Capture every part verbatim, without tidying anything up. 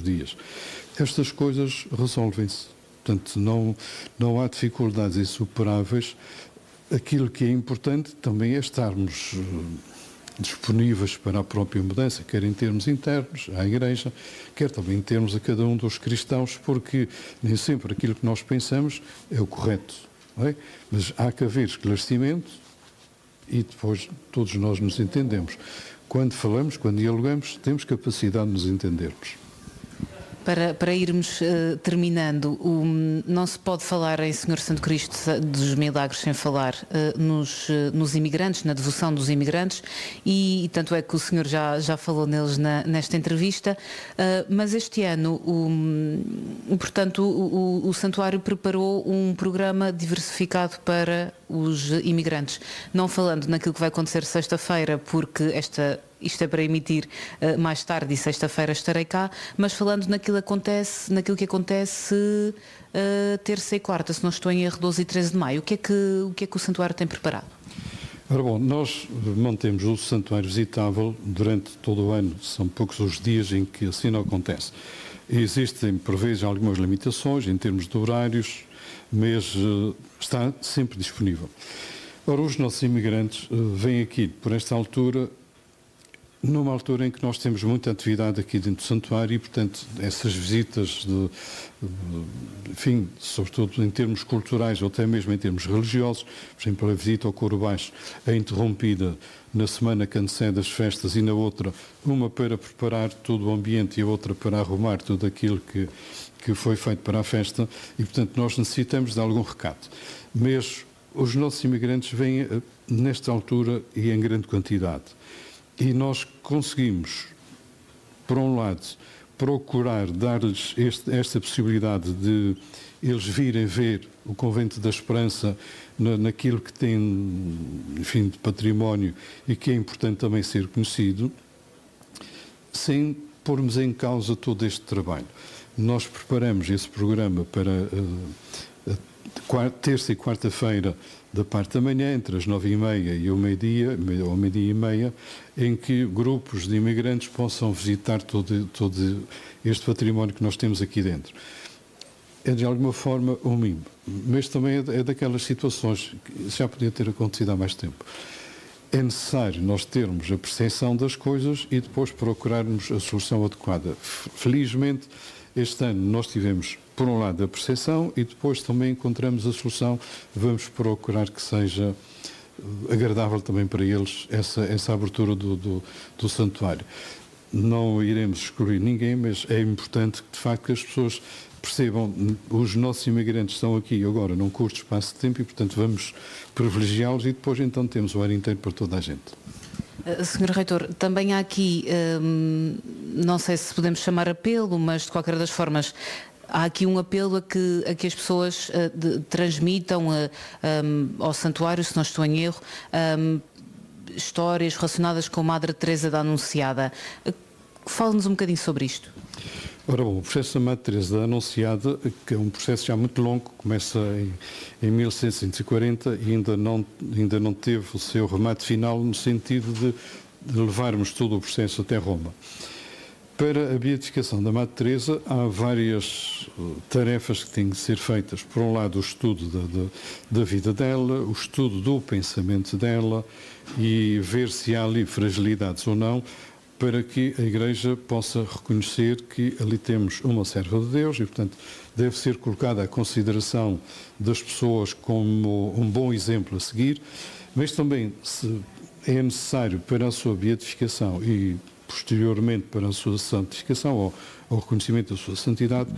dias. Estas coisas resolvem-se. Portanto, não, não há dificuldades insuperáveis. Aquilo que é importante também é estarmos disponíveis para a própria mudança, quer em termos internos à Igreja, quer também em termos a cada um dos cristãos, porque nem sempre aquilo que nós pensamos é o correto, não é? Mas há que haver esclarecimento e depois todos nós nos entendemos. Quando falamos, quando dialogamos, temos capacidade de nos entendermos. Para, para irmos uh, terminando, um, não se pode falar em Senhor Santo Cristo dos milagres sem falar uh, nos, uh, nos imigrantes, na devoção dos imigrantes, e, e tanto é que o Senhor já, já falou neles na, nesta entrevista, uh, mas este ano, um, portanto, o, o, o Santuário preparou um programa diversificado para os imigrantes, não falando naquilo que vai acontecer sexta-feira, porque esta... isto é para emitir uh, mais tarde e sexta-feira estarei cá, mas falando naquilo, acontece, naquilo que acontece uh, terça e quarta, se não estou em erro, doze e treze de maio. O que é que o, que é que o Santuário tem preparado? Ora bom, nós mantemos o Santuário visitável durante todo o ano, são poucos os dias em que assim não acontece. Existem, por vezes, algumas limitações em termos de horários, mas uh, está sempre disponível. Ora, os nossos imigrantes uh, vêm aqui, por esta altura, numa altura em que nós temos muita atividade aqui dentro do santuário e, portanto, essas visitas, de, enfim, sobretudo em termos culturais ou até mesmo em termos religiosos, por exemplo, a visita ao Coro Baixo é interrompida na semana que antecede as festas e na outra, uma para preparar todo o ambiente e a outra para arrumar tudo aquilo que, que foi feito para a festa e, portanto, nós necessitamos de algum recato. Mas os nossos imigrantes vêm nesta altura e em grande quantidade. E nós conseguimos, por um lado, procurar dar-lhes este, esta possibilidade de eles virem ver o Convento da Esperança na, naquilo que tem, enfim, de património e que é importante também ser conhecido, sem pormos em causa todo este trabalho. Nós preparamos esse programa para uh, uh, terça e quarta-feira da parte da manhã, entre as nove e meia e o meio-dia, ou meio-dia e meia, em que grupos de imigrantes possam visitar todo, todo este património que nós temos aqui dentro. É de alguma forma um mimo, mas também é daquelas situações que já podia ter acontecido há mais tempo. É necessário nós termos a percepção das coisas e depois procurarmos a solução adequada. Felizmente, este ano nós tivemos, por um lado, a percepção e depois também encontramos a solução. Vamos procurar que seja agradável também para eles essa, essa abertura do, do, do santuário. Não iremos excluir ninguém, mas é importante que, de facto, que as pessoas percebam, os nossos imigrantes estão aqui agora num curto espaço de tempo e, portanto, vamos privilegiá-los e depois, então, temos o ano inteiro para toda a gente. senhor Reitor, também há aqui, hum, não sei se podemos chamar apelo, mas de qualquer das formas, há aqui um apelo a que, a que as pessoas uh, de, transmitam uh, um, ao santuário, se não estou em erro, um, histórias relacionadas com a Madre Teresa da Anunciada. Uh, Fale-nos um bocadinho sobre isto. Ora bom, o processo da Madre Teresa da Anunciada, que é um processo já muito longo, começa em, em mil seiscentos e quarenta e ainda não, ainda não teve o seu remate final no sentido de, de levarmos todo o processo até Roma. Para a beatificação da Madre Teresa há várias tarefas que têm de ser feitas. Por um lado, o estudo da, da, da vida dela, o estudo do pensamento dela e ver se há ali fragilidades ou não, para que a Igreja possa reconhecer que ali temos uma serva de Deus e, portanto, deve ser colocada à consideração das pessoas como um bom exemplo a seguir, mas também se é necessário para a sua beatificação e posteriormente para a sua santificação ou ao reconhecimento da sua santidade,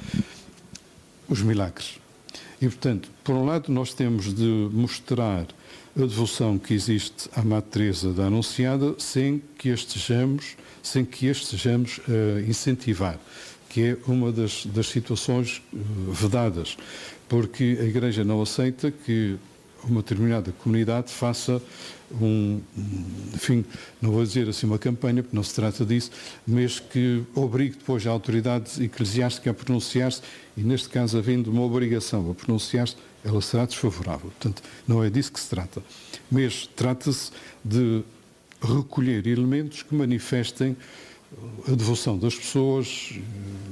os milagres. E, portanto, por um lado, nós temos de mostrar a devoção que existe à Madre Teresa da Anunciada sem que a estejamos, sem que a estejamos uh, incentivar, que é uma das, das situações uh, vedadas, porque a Igreja não aceita que uma determinada comunidade faça um, enfim, não vou dizer assim uma campanha, porque não se trata disso, mas que obrigue depois a autoridade eclesiástica a pronunciar-se, e neste caso, havendo uma obrigação a pronunciar-se, ela será desfavorável. Portanto, não é disso que se trata. Mas trata-se de recolher elementos que manifestem a devoção das pessoas,